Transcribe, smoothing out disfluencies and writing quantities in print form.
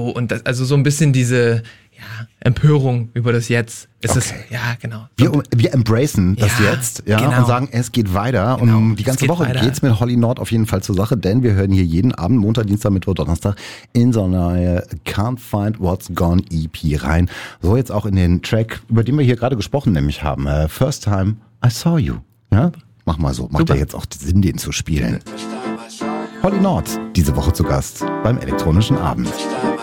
so und das, also so ein bisschen diese Empörung über das Jetzt. Genau. Wir embracen das Jetzt und sagen, es geht weiter. Genau, und die ganze Woche geht's mit Holly Nord auf jeden Fall zur Sache, denn wir hören hier jeden Abend, Montag, Dienstag, Mittwoch, Donnerstag in so eine Can't Find What's Gone EP rein. So jetzt auch in den Track, über den wir hier gerade gesprochen nämlich haben. First Time I Saw You. Ja? Mach mal so. Macht ja jetzt auch Sinn, den zu spielen. Holly Nord, diese Woche zu Gast beim Elektronischen Abend.